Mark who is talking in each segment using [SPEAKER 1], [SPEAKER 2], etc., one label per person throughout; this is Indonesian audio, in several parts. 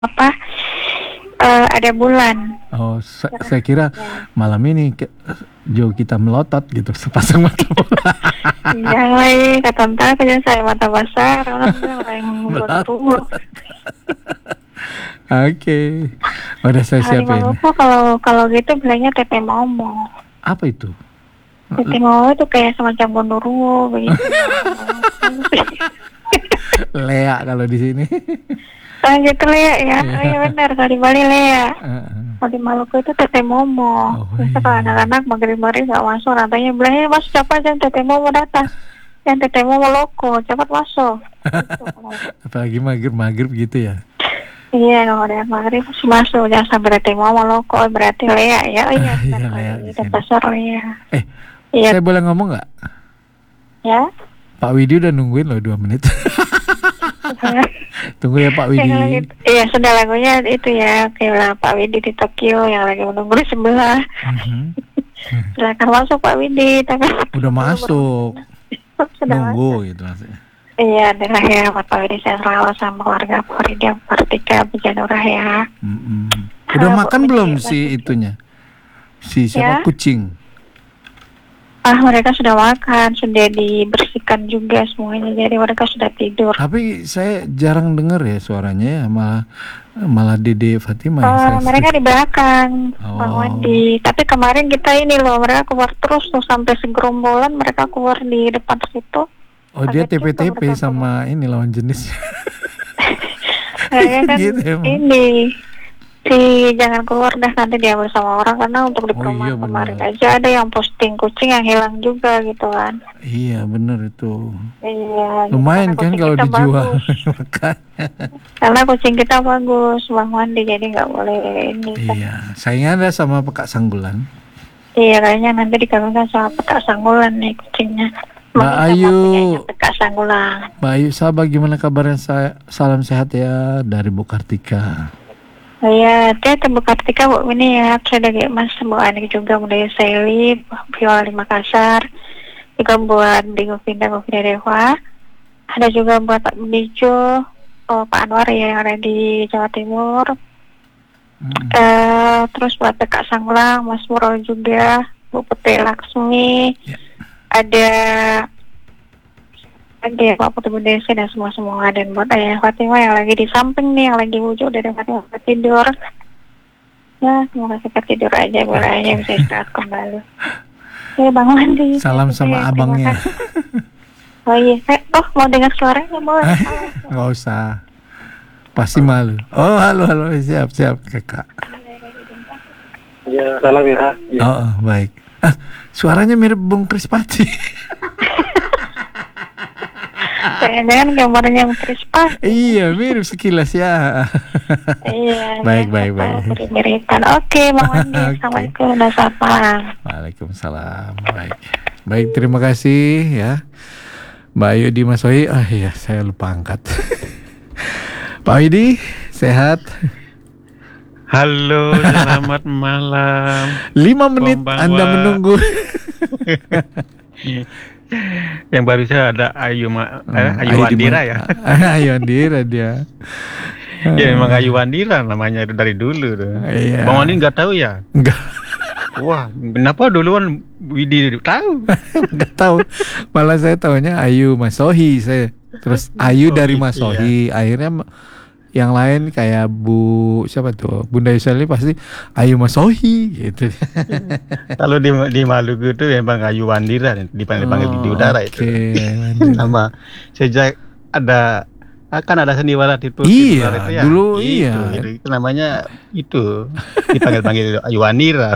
[SPEAKER 1] apa ada bulan.
[SPEAKER 2] Oh, saya kira malam ini jauh kita melotot gitu sepasang mata bola.
[SPEAKER 1] Jangan lagi kata ntar jangan saya mata basah orang yang gondrong.
[SPEAKER 2] Oke, udah saya
[SPEAKER 1] Hari
[SPEAKER 2] siapin.
[SPEAKER 1] Maluku kalau gitu bilangnya tete momo.
[SPEAKER 2] Apa itu?
[SPEAKER 1] Tete momo itu kayak semacam gondoruo begitu.
[SPEAKER 2] Lea kalau di sini.
[SPEAKER 1] Ah gitu Lea ya. Oh iya benar, kalau di Bali Lea. Kalau di Maluku itu tete momo. Biasa kalau anak-anak maghrib-maghrib nggak masuk, rantanya bilangnya masuk cepat jangan tete momo datang. Yang tete momo loko cepat masuk.
[SPEAKER 2] Apalagi maghrib gitu ya.
[SPEAKER 1] Iya, kalau ada maghrib masuk, jangan sampai tete momo loko, berarti Lea ya. Oh iya,
[SPEAKER 2] Iya Lea di sini.
[SPEAKER 1] pasar Lea.
[SPEAKER 2] Iya. Saya boleh ngomong nggak?
[SPEAKER 1] Ya.
[SPEAKER 2] Pak Widi udah nungguin loh 2 menit. Tunggu ya Pak Widi.
[SPEAKER 1] Iya, sudah lagunya itu ya, kayak Pak Widi di Tokyo yang lagi menunggu di sebelah. Silakan masuk Pak Widi.
[SPEAKER 2] Udah masuk.
[SPEAKER 1] Sudah
[SPEAKER 2] nunggu
[SPEAKER 1] masuk.
[SPEAKER 2] gitu maksudnya.
[SPEAKER 1] Iya, adalah ya Pak Widi saya selalu sama keluarga Florida Kartika Bejanurah ya.
[SPEAKER 2] Udah makan belum si itunya? Si siapa? Kucing.
[SPEAKER 1] Mereka sudah makan, sudah dibersihkan juga semuanya, jadi mereka sudah tidur.
[SPEAKER 2] Tapi saya jarang dengar ya suaranya ya, malah Dede Fatima ya.
[SPEAKER 1] Mereka di belakang, Bang Wandi. Tapi kemarin kita ini loh, mereka keluar terus tuh sampai segerombolan, mereka keluar di depan situ.
[SPEAKER 2] Oh dia TP-TP sama ini lawan jenis.
[SPEAKER 1] Kan
[SPEAKER 2] Gitu
[SPEAKER 1] ini jangan keluar dah, nanti diambil sama orang, karena untuk di perumahan kemarin aja ada yang posting kucing yang hilang juga gitu kan.
[SPEAKER 2] Iya bener itu.
[SPEAKER 1] Iya.
[SPEAKER 2] Lumayan kan kalau dijual.
[SPEAKER 1] Karena kucing kita bagus Bang Wandi, jadi nggak boleh ini.
[SPEAKER 2] Iya, saingan ada sama Pekak Sanggulan.
[SPEAKER 1] Iya, kayaknya nanti dikawinkan sama Pekak Sanggulan nih kucingnya.
[SPEAKER 2] Mbak Ayu.
[SPEAKER 1] Pekak Sanggulan.
[SPEAKER 2] Mbak Ayu, sahabat gimana kabarnya? Salam sehat ya dari Bu Kartika.
[SPEAKER 1] Oh iya, dia Bu Kartika Bu ini ya, saya dari Mas Bu Ani juga mulai Seli, Viola di Makassar, juga buat Bingung Pindah Dewa, ada juga buat Pak Bijo, Pak Anwar ya, yang ada di Jawa Timur, terus buat Kak Sanglang, Mas Muro juga, Bu Putri Laksmi, ada Pak Putri Budesi dan semua dan buat Ayah Fatima yang lagi di samping nih, yang lagi wujud dari Fatima tidur. Ya, semoga cepat tidur aja, boleh aja bisa istirahat kembali. Oke, Bang Wandi.
[SPEAKER 2] Salam sama abangnya.
[SPEAKER 1] Oh iya, mau dengar suaranya boleh?
[SPEAKER 2] Nggak usah, pasti malu. Oh halo siap kakak.
[SPEAKER 3] Ya salam ya.
[SPEAKER 2] Oh baik. Suaranya mirip Bung Krispati.
[SPEAKER 1] Jangan gambarnya yang Prispa.
[SPEAKER 2] Iya mirip sekilas ya.
[SPEAKER 1] Iya.
[SPEAKER 2] Baik.
[SPEAKER 1] Miripan. Oke, Bang Wandi. Assalamualaikum dan selamat malam.
[SPEAKER 2] Waalaikumsalam. Baik, terima kasih ya. Mbak Ayu di Mas Wahyu. Iya, saya lupa angkat. Pak Widi, sehat?
[SPEAKER 3] Halo, selamat malam.
[SPEAKER 2] 5 menit Anda menunggu.
[SPEAKER 3] Yang baru saya ada Ayu Wandira ya.
[SPEAKER 2] Ayu Wandira dia.
[SPEAKER 3] Ya memang Ayu Wandira namanya dari dulu tuh.
[SPEAKER 2] Iya.
[SPEAKER 3] Bang Wandi nggak tahu ya?
[SPEAKER 2] Enggak.
[SPEAKER 3] Wah, kenapa duluan Widi tahu?
[SPEAKER 2] Enggak tahu. Malah saya tahunya Ayu Masohi saya. Terus Ayu dari Masohi. Akhirnya yang lain kayak siapa tuh? Bunda Yusali pasti Ayu Masohi gitu.
[SPEAKER 3] Kalau di Maluku itu memang Ayu Wandira dipanggil di udara itu. Nama sejak ada sandiwara itu.
[SPEAKER 2] Iya,
[SPEAKER 3] itu ya,
[SPEAKER 2] dulu
[SPEAKER 3] gitu,
[SPEAKER 2] iya.
[SPEAKER 3] Gitu. Itu namanya itu dipanggil Ayu Wandira.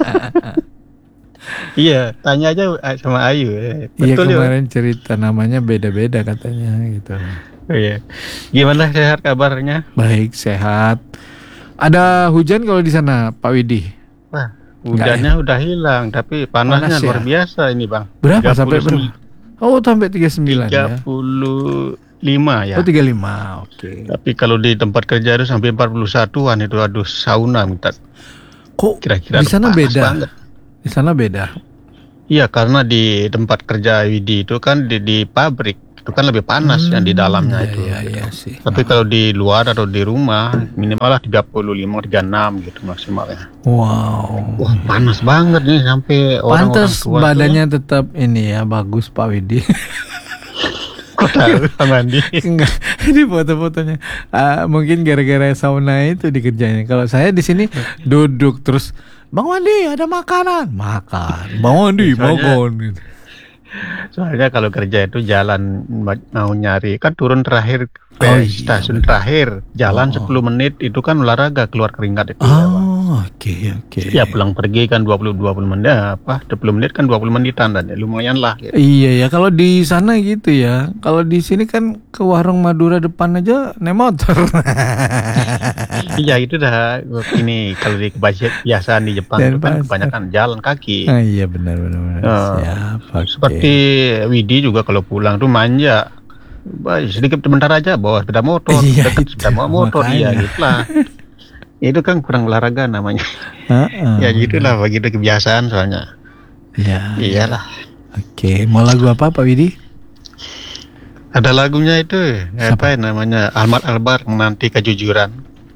[SPEAKER 3] Iya, tanya aja sama Ayu.
[SPEAKER 2] Iya kemarin cerita namanya beda-beda katanya gitu.
[SPEAKER 3] Oh, iya. Gimana sehat kabarnya?
[SPEAKER 2] Baik, sehat. Ada hujan kalau di sana, Pak Widi?
[SPEAKER 3] Wah, hujannya udah hilang, tapi panasnya luar biasa ini, Bang.
[SPEAKER 2] Berapa sampai berapa? Oh, sampai 39 ya.
[SPEAKER 3] 35 ya.
[SPEAKER 2] Oh, 35. Oke.
[SPEAKER 3] Tapi kalau di tempat kerja itu sampai 41-an itu, aduh, sauna minta.
[SPEAKER 2] Kok
[SPEAKER 3] kira-kira
[SPEAKER 2] di sana beda?
[SPEAKER 3] Banget.
[SPEAKER 2] Di sana beda.
[SPEAKER 3] Iya, karena di tempat kerja Widi itu kan di pabrik. Itu kan lebih panas yang di dalamnya itu.
[SPEAKER 2] Iya sih.
[SPEAKER 3] Tapi kalau di luar atau di rumah minimal lah 35-36 gitu maksimalnya.
[SPEAKER 2] Wow.
[SPEAKER 3] Wah, panas banget nih sampai orang-orang
[SPEAKER 2] Pantes
[SPEAKER 3] tua
[SPEAKER 2] badannya tetap ini ya, bagus Pak Widi.
[SPEAKER 3] Kok tahu Bang Andi?
[SPEAKER 2] Enggak, di foto-fotonya. Mungkin gara-gara sauna itu dikerjain. Kalau saya di sini duduk terus, Bang Wandi ada makanan, makan. Bang Wandi makan. Gitu.
[SPEAKER 3] Soalnya kalau kerja itu jalan mau nyari kan turun terakhir ke
[SPEAKER 2] Oh, iya,
[SPEAKER 3] stasiun terakhir jalan 10 menit itu kan olahraga keluar keringat itu.
[SPEAKER 2] Oke.
[SPEAKER 3] Ya pulang pergi kan 20 menit 20 menit kan 20 menitan dan ya, lumayan lah gitu.
[SPEAKER 2] Iya ya, kalau di sana gitu ya. Kalau di sini kan ke warung Madura depan aja naik motor.
[SPEAKER 3] Iya itu dah ini kalau di kebiasaan di Jepang itu kan kebanyakan jalan kaki.
[SPEAKER 2] Iya benar. Siap.
[SPEAKER 3] Seperti Widi juga kalau pulang tuh manja. Sedikit sebentar aja bawa sepeda motor, sepeda motor ya gitulah. Itu kan kurang olahraga namanya. Ya gitulah begitu kebiasaan soalnya.
[SPEAKER 2] Ya.
[SPEAKER 3] Iyalah.
[SPEAKER 2] Oke, mau lagu apa Pak Widi?
[SPEAKER 3] Ada lagunya itu apa namanya Ahmad Albar Menanti Kejujuran.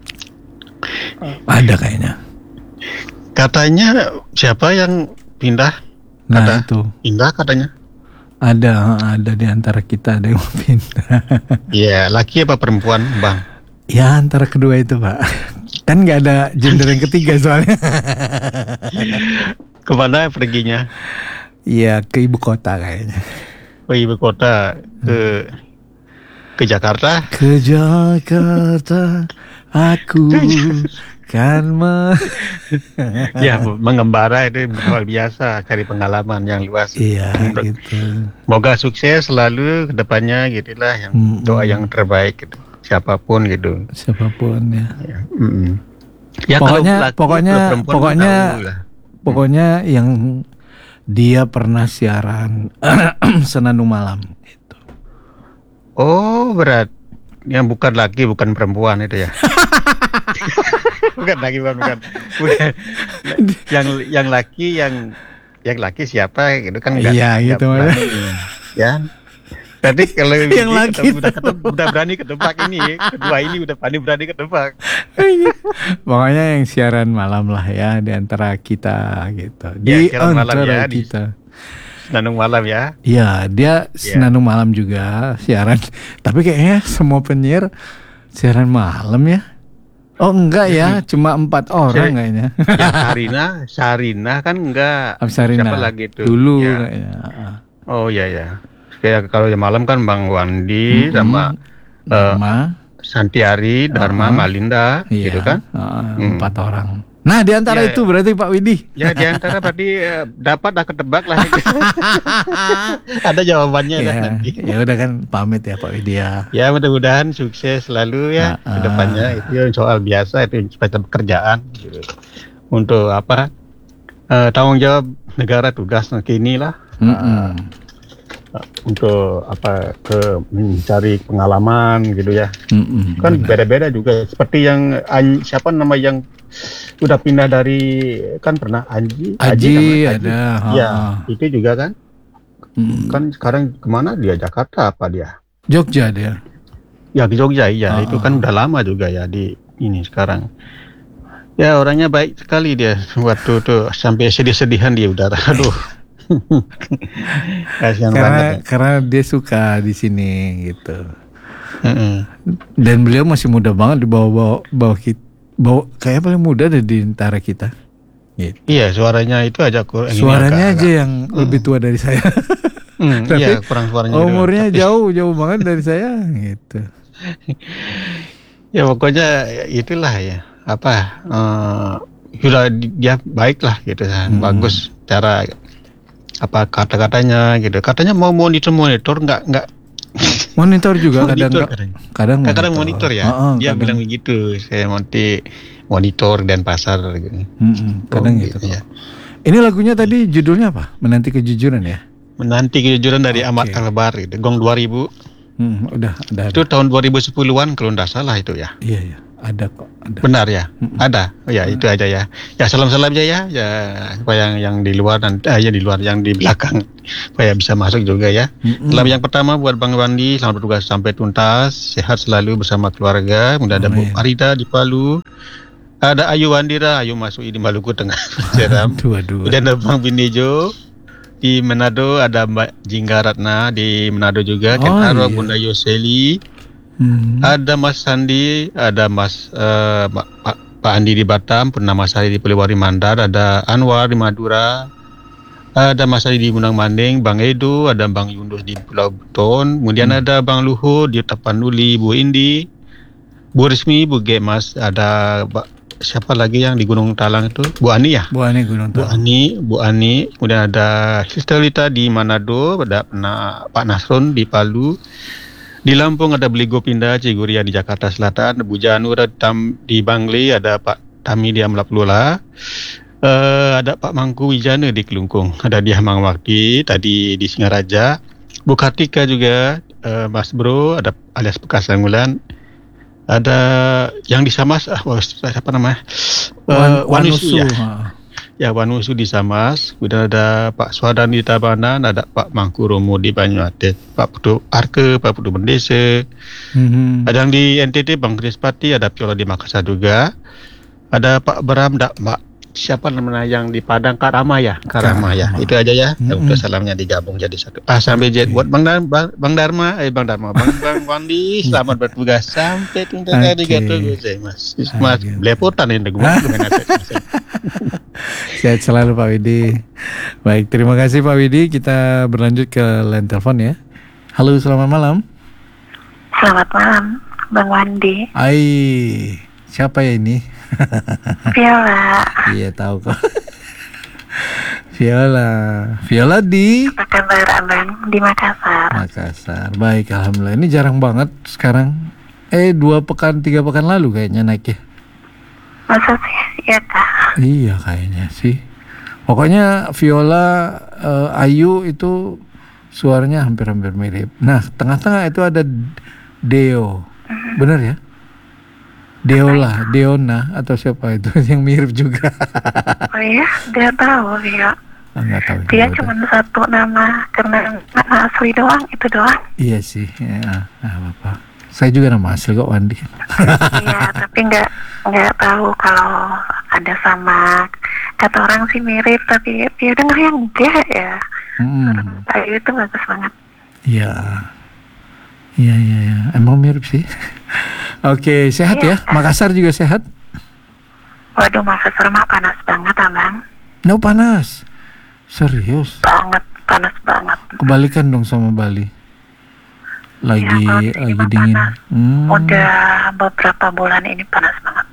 [SPEAKER 2] Ada kayaknya.
[SPEAKER 3] Katanya siapa yang pindah?
[SPEAKER 2] Nah itu.
[SPEAKER 3] Pindah katanya.
[SPEAKER 2] Ada di antara kita ada yang mau pindah.
[SPEAKER 3] Iya, laki apa perempuan, Bang?
[SPEAKER 2] Ya antara kedua itu Pak. Kan nggak ada gender yang ketiga soalnya.
[SPEAKER 3] Kemana perginya?
[SPEAKER 2] Iya ke ibu kota kayaknya.
[SPEAKER 3] Ke ibu kota, ke Jakarta.
[SPEAKER 2] Ke Jakarta aku kan
[SPEAKER 3] ya mengembara itu luar biasa, cari pengalaman yang luas.
[SPEAKER 2] Iya gitu.
[SPEAKER 3] Semoga sukses selalu ke depannya gitulah, yang doa yang terbaik gitu. Siapapun gitu.
[SPEAKER 2] Siapapun ya.
[SPEAKER 3] Ya
[SPEAKER 2] pokoknya yang dia pernah siaran Senandung Malam itu.
[SPEAKER 3] Oh, berat. Yang bukan laki, bukan perempuan itu ya. bukan. Yang laki siapa gitu kan enggak.
[SPEAKER 2] Iya gitu ya.
[SPEAKER 3] Ya. Tadi kalau
[SPEAKER 2] yang laki
[SPEAKER 3] udah berani ketebak ini, kedua ini udah berani ketebak.
[SPEAKER 2] Pokoknya yang siaran malam lah ya di antara kita gitu.
[SPEAKER 3] Di antara
[SPEAKER 2] kita.
[SPEAKER 3] Senandung Malam ya.
[SPEAKER 2] Iya, dia Senandung Malam juga siaran. Tapi kayaknya semua penyiar siaran malam ya. Oh enggak ya, cuma 4 orang kayaknya.
[SPEAKER 3] Ya Sarina kan enggak.
[SPEAKER 2] Sarina.
[SPEAKER 3] Siapa lagi tuh?
[SPEAKER 2] Dulu
[SPEAKER 3] ya.
[SPEAKER 2] Kayaknya.
[SPEAKER 3] Oh iya. Kayak kalau malam kan Bang Wandi sama Santiari, Dharma, Malinda, gitu kan?
[SPEAKER 2] 4 orang. Nah, di antara itu berarti Pak Widi. Ya,
[SPEAKER 3] di antara berarti dapat ketebak lah. Ada jawabannya lah nanti.
[SPEAKER 2] Ya udah kan pamit ya Pak Widi ya.
[SPEAKER 3] Ya mudah-mudahan sukses selalu ya ke depannya. Itu soal biasa, itu pekerjaan gitu. Untuk apa? Tanggung jawab negara, tugas kini lah. Untuk apa mencari pengalaman gitu ya. Kan beda-beda juga. Seperti yang siapa nama yang udah pindah dari kan pernah Aji
[SPEAKER 2] ada.
[SPEAKER 3] Ya, itu juga kan. Kan sekarang kemana dia? Jakarta apa dia?
[SPEAKER 2] Jogja dia.
[SPEAKER 3] Ya ke Jogja ya. Itu kan udah lama juga ya di ini sekarang. Ya orangnya baik sekali dia. Waktu tuh sampai sedih-sedihan di udara. Aduh.
[SPEAKER 2] Karena dia suka di sini gitu. Dan beliau masih muda banget di bawah kayak paling muda di antara kita. Gitu.
[SPEAKER 3] Iya, suaranya itu aja kurang.
[SPEAKER 2] Suaranya aja yang lebih tua dari saya. Tapi
[SPEAKER 3] iya, kurang suaranya.
[SPEAKER 2] Umurnya jauh banget dari saya gitu.
[SPEAKER 3] Ya pokoknya itulah ya. Apa sudah dia baik lah gitu kan. Bagus cara apa kata-katanya gitu. Katanya mau monitor enggak
[SPEAKER 2] monitor juga kadang
[SPEAKER 3] monitor ya. Dia bilang begitu. Saya monitor dan pasar gitu.
[SPEAKER 2] Kadang gitu ya. Ini lagunya tadi judulnya apa? Menanti Kejujuran ya?
[SPEAKER 3] Menanti Kejujuran dari Ahmad Albar gitu. Gong 2000.
[SPEAKER 2] Udah.
[SPEAKER 3] Itu tahun 2010-an kalau enggak salah itu ya.
[SPEAKER 2] Iya. Ada kok. Ada.
[SPEAKER 3] Benar ya? Ada. Oh ya, itu aja ya. Ya, salam-salam aja ya. Ya, supaya yang di luar dan yang di luar, yang di belakang supaya bisa masuk juga ya. Salam yang pertama buat Bang Wandi, selamat bertugas sampai tuntas, sehat selalu bersama keluarga. Kemudian ada Bu Arida di Palu. Ada Ayu Wandira, Ayu masuk di Maluku Tengah. Seram. Kemudian ada Bang Binijo di Manado, ada Mbak Jingga Ratna di Manado juga. Kenaro Bunda Yoseli. Ada Mas Sandi, ada Pak Andi di Batam, Purnama Sari di Poliwari Mandar, ada Anwar di Madura, ada Mas Ali di Munang Manding, Bang Edo, ada Bang Yunus di Pulau Buton, kemudian ada Bang Luhur di Tapanuli, Bu Indi, Bu Rismi, Bu Gemas, ada siapa lagi yang di Gunung Talang itu? Bu Ani ya?
[SPEAKER 2] Bu Ani Gunung Talang.
[SPEAKER 3] Bu Ani, kemudian ada Sister Lita di Manado, ada Pak Nasron di Palu. Di Lampung ada Beligo Pindah, Ciguria di Jakarta Selatan, Bu Janur di Bangli, ada Pak Tami di Amlap Lula, ada Pak Mangku Wijana di Kelungkung, ada Diah Mangwakti tadi di Singaraja, Bu Kartika juga, Mas Bro, ada alias Bekas Anggulan, ada yang di Samas, siapa namanya? Wanusu ya. Ya, Wanusu di Samas, kemudian ada Pak Swadan di Tabanan, ada Pak Mangku Romo di Banyuadet, Pak Putu Arke, Pak Putu Mendese, ada yang di NTT Bang Krispati, ada Piola di Makassar juga, ada Pak Beram, Mbak siapa namanya yang di Padang, Karama ya, itu aja ya. Udah salamnya digabung jadi satu. Sampai jet buat Bang Dharma, Bang Wandi, selamat bertugas sampai tuntas hari gato Mas belepotan ini gua.
[SPEAKER 2] Sehat selalu Pak Widi. Baik, terima kasih Pak Widi. Kita berlanjut ke line telepon ya. Halo, selamat malam.
[SPEAKER 1] Selamat malam, Bang Wandi.
[SPEAKER 2] Siapa ya ini?
[SPEAKER 1] Viola.
[SPEAKER 2] Iya, tahu kok. Viola di...
[SPEAKER 1] Apa kabar Abang? Di Makassar. Baik,
[SPEAKER 2] alhamdulillah. Ini jarang banget sekarang. 2 pekan, 3 pekan lalu kayaknya naik ya.
[SPEAKER 1] Masa sih? Iya kah?
[SPEAKER 2] Iya kayaknya sih. Pokoknya Viola, Ayu itu suaranya hampir-hampir mirip. Nah, tengah-tengah itu ada Deo. Benar ya? Deona atau siapa itu yang mirip juga.
[SPEAKER 1] Oh iya, dia tahu dia.
[SPEAKER 2] Nggak tahu.
[SPEAKER 1] Dia cuma satu nama karena nama asli doang, itu doang.
[SPEAKER 2] Iya sih, ya, apa. Saya juga nama asli kok Wandi.
[SPEAKER 1] Iya, tapi nggak tahu kalau ada sama. Kata orang sih mirip, tapi dia dengar yang enggak ya. Ayu itu bagus banget.
[SPEAKER 2] Iya. Emang mirip sih. Oke, sehat ya? Makassar juga sehat?
[SPEAKER 1] Waduh, Makassar mah panas banget, Abang.
[SPEAKER 2] No, panas. Serius?
[SPEAKER 1] Panas banget.
[SPEAKER 2] Kebalikan dong sama Bali. Lagi dingin.
[SPEAKER 1] Udah beberapa bulan ini panas banget.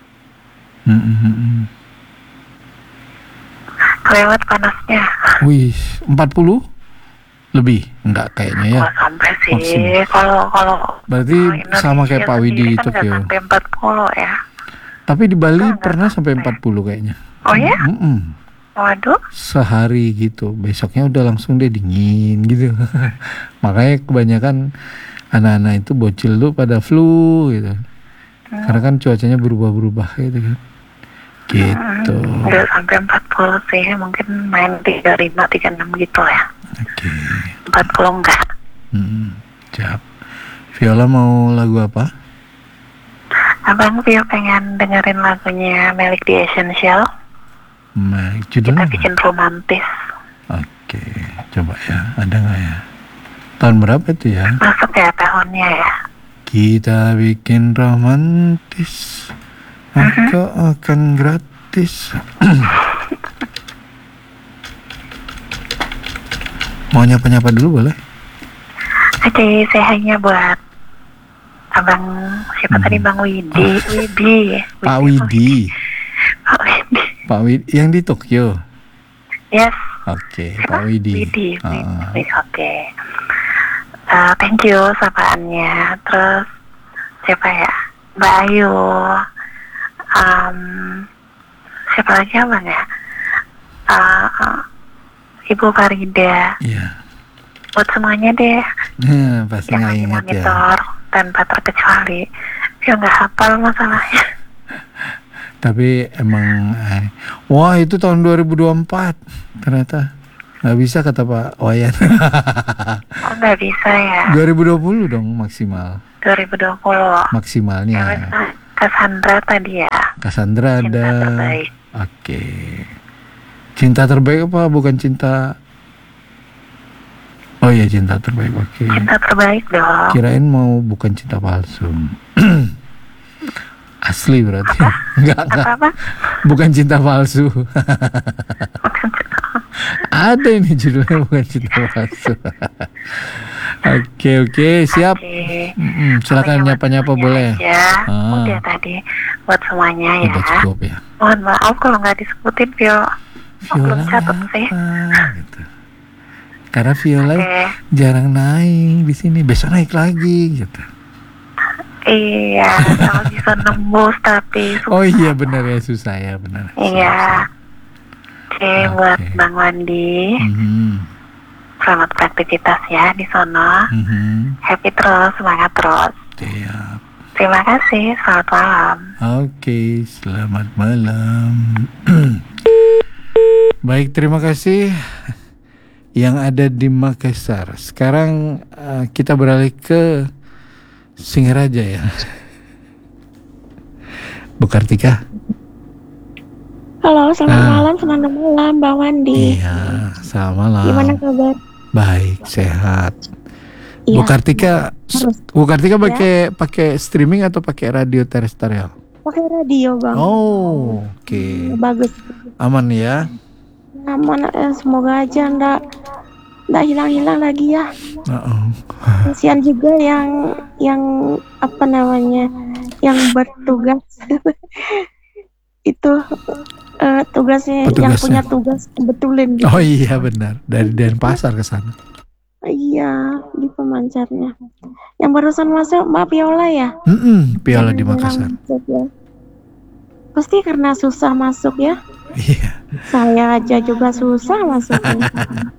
[SPEAKER 1] Lewat panasnya.
[SPEAKER 2] Wih, 40? Lebih? Enggak kayaknya ya.
[SPEAKER 1] Sampai sih. Kalau
[SPEAKER 2] berarti sama kayak Pak Widi itu
[SPEAKER 1] kan sampai 40 ya.
[SPEAKER 2] Tapi di Bali pernah sampai 40 kayaknya.
[SPEAKER 1] Oh ya? Waduh.
[SPEAKER 2] Sehari gitu. Besoknya udah langsung deh dingin gitu. Makanya kebanyakan anak-anak itu bocil tuh pada flu gitu. Karena kan cuacanya berubah-berubah gitu kan. Gitu.
[SPEAKER 1] Udah sampai 40 sih. Mungkin main 35, 36 gitu ya.
[SPEAKER 2] Oke.
[SPEAKER 1] 40 enggak.
[SPEAKER 2] Siap. Viola mau lagu apa?
[SPEAKER 1] Abang Vio pengen dengerin lagunya Melik The Essential.
[SPEAKER 2] Judulnya
[SPEAKER 1] kita bikin romantis.
[SPEAKER 2] Oke, coba ya. Ada nggak ya? Tahun berapa itu ya?
[SPEAKER 1] Masuk ya tahunnya ya.
[SPEAKER 2] Kita bikin romantis, maka akan gratis. Mau nyapa-nyapa dulu boleh?
[SPEAKER 1] Oke, saya hanya buat Abang siapa tadi, Bang Widi.
[SPEAKER 2] Pak Widi yang di Tokyo.
[SPEAKER 1] Yes.
[SPEAKER 2] Oke, Pak Widi.
[SPEAKER 1] Oke. Thank you sapaannya. Terus siapa ya? Mbak Ayu. Siapa lagi Abang ya? Ibu Farida.
[SPEAKER 2] Iya.
[SPEAKER 1] Buat semuanya deh.
[SPEAKER 2] Pasti nggak ingat ya.
[SPEAKER 1] Monitor tanpa terkecuali. Ya nggak hafal masalahnya.
[SPEAKER 2] Tapi emang wah itu tahun 2024 ternyata nggak bisa kata Pak Wayan.
[SPEAKER 1] Oh nggak bisa ya.
[SPEAKER 2] 2020 dong maksimal.
[SPEAKER 1] 2020.
[SPEAKER 2] Maksimalnya.
[SPEAKER 1] Cassandra tadi ya.
[SPEAKER 2] Cassandra
[SPEAKER 1] Cinta
[SPEAKER 2] ada.
[SPEAKER 1] terbaik.
[SPEAKER 2] Oke. Cinta terbaik apa? Bukan cinta. Oh iya cinta terbaik. Oke.
[SPEAKER 1] Cinta terbaik dong.
[SPEAKER 2] Kirain mau bukan cinta palsu. Asli berarti. Enggak.
[SPEAKER 1] Apa?
[SPEAKER 2] Bukan cinta palsu. Ada ini judulnya bukan cinta palsu. Oke, siap. Silakan nyapa-nyapa boleh.
[SPEAKER 1] Udah tadi buat semuanya ya.
[SPEAKER 2] Udah cukup ya.
[SPEAKER 1] Mohon maaf kalau nggak disebutin Viola. Belum catat sih.
[SPEAKER 2] Gitu. Karena Viola jarang naik di sini. Besok naik lagi gitu.
[SPEAKER 1] Iya, kalau bisa nembus tapi susah.
[SPEAKER 2] Oh iya benar ya, susah ya, benar.
[SPEAKER 1] Iya. Oke, buat Bang Wandi. Selamat beraktivitas ya di sono. Happy terus, semangat terus.
[SPEAKER 2] Siap.
[SPEAKER 1] Terima kasih, selamat malam.
[SPEAKER 2] Oke, selamat malam. Baik, terima kasih yang ada di Makassar. Sekarang kita beralih ke Singaraja ya. Bu Kartika.
[SPEAKER 4] Halo, selamat malam Bang Wandi.
[SPEAKER 2] Iya, selamat malam.
[SPEAKER 4] Gimana kabar?
[SPEAKER 2] Baik, sehat.
[SPEAKER 4] Iya.
[SPEAKER 2] Bu Kartika pakai streaming atau pakai radio terestrial?
[SPEAKER 4] Pakai radio, Bang.
[SPEAKER 2] Oh, oke.
[SPEAKER 4] Bagus.
[SPEAKER 2] Aman ya?
[SPEAKER 4] Aman, semoga aja ndak hilang-hilang lagi ya. Kasihan juga yang apa namanya, yang bertugas itu tugasnya yang punya tugas betulin gitu.
[SPEAKER 2] Oh iya benar, dari Denpasar ke sana.
[SPEAKER 4] Iya, di pemancarnya. Yang barusan masuk Mbak Viola ya?
[SPEAKER 2] Viola di Makassar.
[SPEAKER 4] Ya. Pasti karena susah masuk ya?
[SPEAKER 2] Iya.
[SPEAKER 4] Saya aja juga susah masuknya.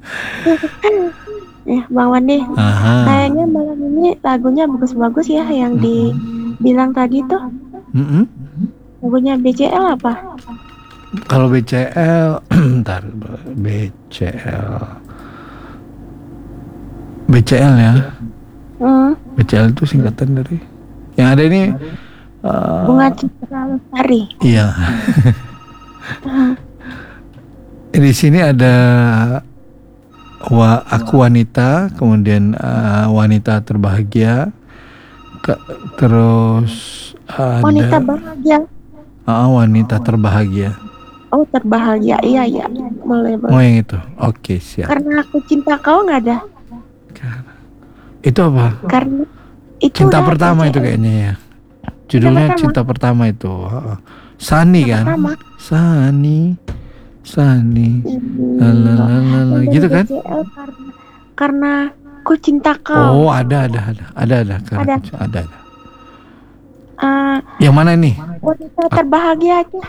[SPEAKER 4] Ya, Bang Wandi. Kayaknya malam ini lagunya bagus-bagus ya yang dibilang tadi tuh. Lagunya BCL apa?
[SPEAKER 2] Kalau BCL, bentar, BCL ya. BCL itu singkatan dari yang ada ini
[SPEAKER 4] Bunga Citra Lestari.
[SPEAKER 2] Iya. Di sini ada aku wanita, kemudian wanita terbahagia, terus ada
[SPEAKER 4] wanita bahagia.
[SPEAKER 2] Wanita terbahagia.
[SPEAKER 4] Oh terbahagia, iya boleh.
[SPEAKER 2] Oh yang itu, oke siap.
[SPEAKER 4] Karena aku cinta kau nggak ada.
[SPEAKER 2] Itu apa?
[SPEAKER 4] Karena itu
[SPEAKER 2] cinta pertama itu kayaknya ya. Judulnya cinta pertama itu. Sani kan? Sani. Gitu kan?
[SPEAKER 4] Karena ku cinta kau.
[SPEAKER 2] Oh, ada. Yang mana nih?
[SPEAKER 4] Wanita terbahagia aja.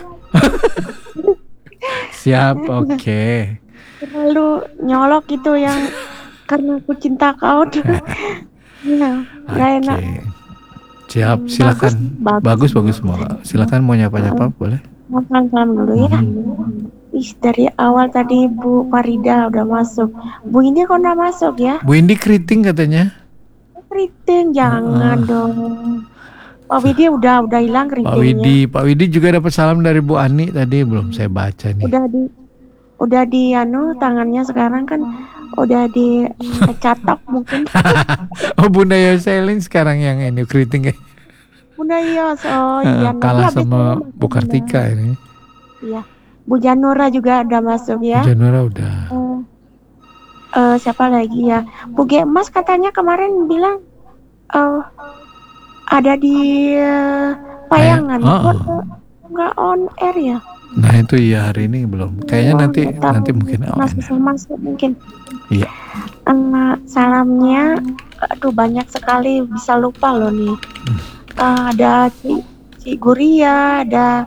[SPEAKER 2] Siap, oke.
[SPEAKER 4] Terlalu nyolok gitu yang karena ku cinta kau. Ya, gak enak.
[SPEAKER 2] Siap, silakan. Bagus semua. Silakan mau nyapa boleh.
[SPEAKER 4] Salam dulu ya. Dari awal tadi Bu Farida udah masuk. Bu Indi kok udah masuk ya?
[SPEAKER 2] Bu Indi keriting katanya.
[SPEAKER 4] Keriting jangan dong. Pak Widi udah hilang keritingnya.
[SPEAKER 2] Pak Widi juga dapat salam dari Bu Ani tadi, belum saya baca nih.
[SPEAKER 4] Udah di tangannya sekarang kan udah dicatok mungkin.
[SPEAKER 2] Oh Bunda Yoselin sekarang yang ini keriting.
[SPEAKER 4] Bunda Yos, iya.
[SPEAKER 2] Kalah sama Bu Kartika ini.
[SPEAKER 4] Iya. Bu Janura juga udah masuk ya.
[SPEAKER 2] Bu Janura udah.
[SPEAKER 4] Siapa lagi ya? Bu Gemas katanya kemarin bilang ada di Payangan. Nggak on air ya?
[SPEAKER 2] Nah itu ya hari ini belum. Kayaknya nanti mungkin
[SPEAKER 4] masuk mungkin.
[SPEAKER 2] Iya.
[SPEAKER 4] Salamnya, aduh banyak sekali bisa lupa loh nih. Ada Ci Guria, ada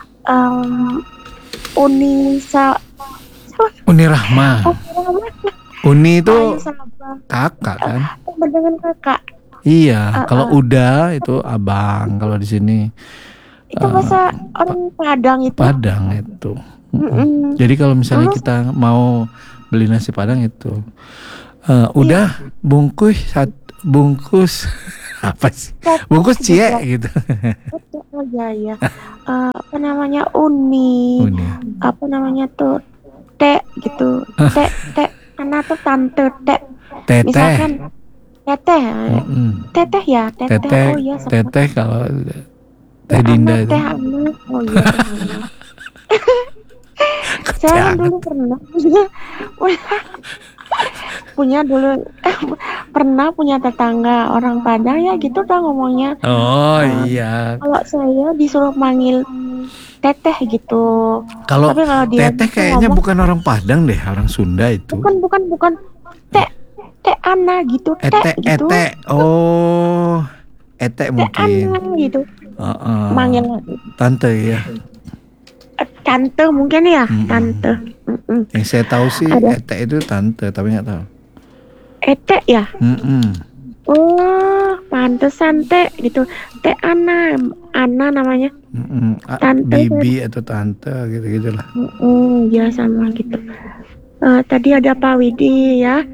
[SPEAKER 2] Uni Rahma. Uni itu kakak kan?
[SPEAKER 4] Dengan kakak.
[SPEAKER 2] Iya, kalau udah itu abang, kalau di sini
[SPEAKER 4] itu bahasa orang Padang itu.
[SPEAKER 2] Padang itu. Jadi kalau misalnya kita mau beli nasi Padang itu udah bungkus apa sih? Bungkus cie gitu.
[SPEAKER 4] Oh iya. Apa namanya uni. Apa namanya tuh teh gitu. Teh karena tuh tante teh. Misalkan teteh. Teteh ya, teteh. Oh iya,
[SPEAKER 2] teteh kalau Teh Dinda itu.
[SPEAKER 4] Teh anak. Oh iya. Saya dulu pernah punya tetangga orang Padang ya gitu dah ngomongnya.
[SPEAKER 2] Oh iya.
[SPEAKER 4] Kalau saya disuruh manggil teteh gitu.
[SPEAKER 2] Kalau
[SPEAKER 4] dia
[SPEAKER 2] teteh kayaknya bukan orang Padang deh, orang Sunda itu.
[SPEAKER 4] Bukan. Teh Ana gitu. Gitu.
[SPEAKER 2] Oh, mungkin.
[SPEAKER 4] Ana gitu. Manggil
[SPEAKER 2] tante ya.
[SPEAKER 4] Tante mungkin ya, tante.
[SPEAKER 2] Yang saya tahu sih Ete itu tante, tapi nggak tahu.
[SPEAKER 4] Ete ya? Oh, pantesan Teh gitu. Teh Ana namanya.
[SPEAKER 2] Tante bibi atau tante gitu-gitulah.
[SPEAKER 4] Ya sama gitu. Tadi ada Pak Widi ya.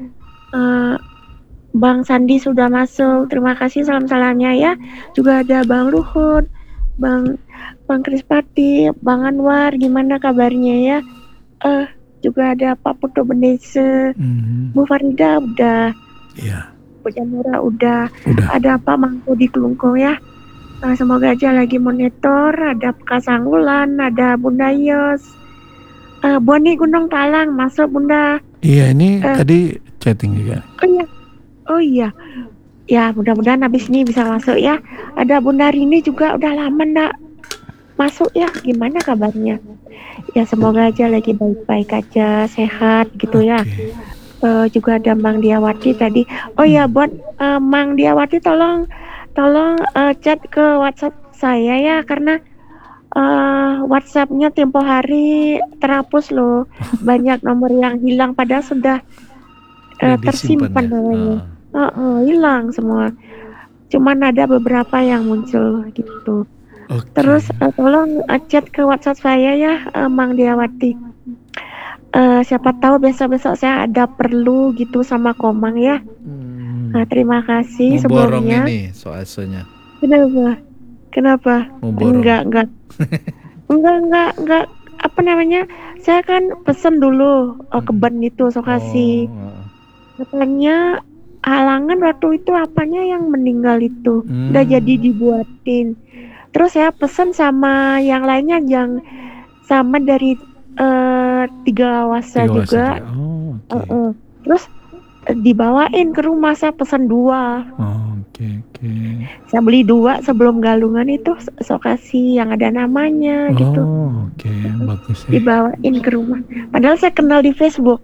[SPEAKER 4] Bang Sandi sudah masuk. Terima kasih salam-salamnya ya. Juga ada Bang Luhut, Bang Krispati, Bang Anwar, gimana kabarnya ya? Juga ada Pak Putu Bendese, Bu Farida udah, Bu Jamura udah. Ada Pak Mangku di Kelungkung ya. Semoga aja lagi monitor. Ada Kak Sanggulan, ada Bunda Yos, Boni Gunung Palang masuk Bunda.
[SPEAKER 2] Iya ini tadi chatting juga.
[SPEAKER 4] Oh iya. Ya mudah-mudahan habis ini bisa masuk ya. Ada Bunda Rini juga udah lama ndak masuk ya. Gimana kabarnya? Ya semoga aja lagi baik-baik aja, sehat gitu ya. Juga ada Mang Diawati tadi. Oh ya buat Mang Diawati tolong chat ke WhatsApp saya ya, karena WhatsApp-nya tempo hari terhapus loh. Banyak nomor yang hilang padahal sudah tersimpan namanya. Hilang semua. Cuman ada beberapa yang muncul gitu. Terus tolong chat ke WhatsApp saya ya, Mang Diawati. Siapa tahu besok-besok saya ada perlu gitu sama Komang ya. Terima kasih sebelumnya.
[SPEAKER 2] Ini soalnya.
[SPEAKER 4] Kenapa? Enggak. Enggak. Apa namanya? Saya kan pesen dulu keben itu so kasih. Katanya halangan waktu itu apanya yang meninggal itu udah jadi dibuatin. Terus saya pesen sama yang lainnya yang sama dari Tiga Wasa juga. Terus dibawain ke rumah, saya pesen 2. Saya beli 2 sebelum galungan itu, so kasih yang ada namanya gitu.
[SPEAKER 2] Bagus ya.
[SPEAKER 4] Dibawain ke rumah. Padahal saya kenal di Facebook.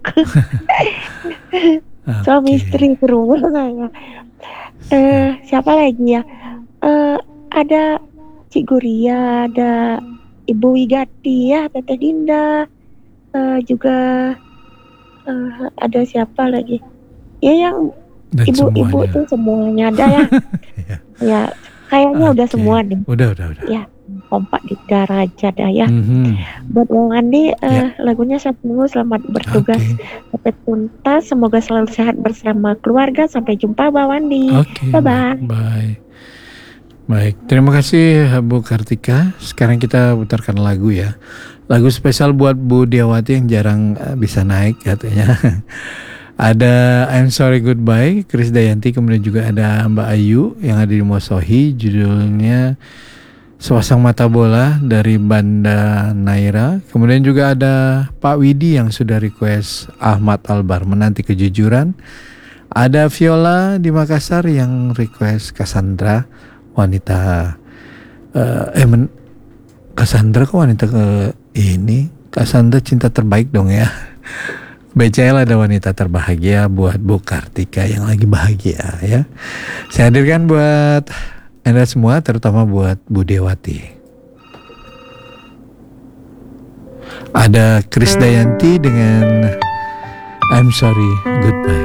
[SPEAKER 4] Suami istri ke rumah saya. Siapa lagi ya? Ada Cik Guria, ada Ibu Wigati ya, Teteh Dinda, juga ada siapa lagi? Ya yang dan ibu-ibu itu semuanya ada ya. Ya kayaknya udah semua deh.
[SPEAKER 2] Udah.
[SPEAKER 4] Ya kompak di Daraja dah ya. Buat Bang Andi, lagunya saya tunggu. Selamat bertugas sampai tuntas. Semoga selalu sehat bersama keluarga. Sampai jumpa Bang Andi.
[SPEAKER 2] Bye. Baik, terima kasih Bu Kartika. Sekarang kita putarkan lagu ya. Lagu spesial buat Bu Diawati yang jarang bisa naik katanya. Ada I'm Sorry Goodbye, Chris Dayanti, kemudian juga ada Mbak Ayu yang ada di Mosohi, judulnya Sepasang Mata Bola dari Banda Naira. Kemudian juga ada Pak Widi yang sudah request Ahmad Albar Menanti Kejujuran. Ada Viola di Makassar yang request Cassandra, wanita Cassandra kok wanita Cassandra cinta terbaik dong ya. BCL ada wanita terbahagia buat Bu Kartika yang lagi bahagia ya. Saya hadirkan buat Anda semua, terutama buat Bu Dewati. Ada Chris Dayanti dengan I'm Sorry Goodbye.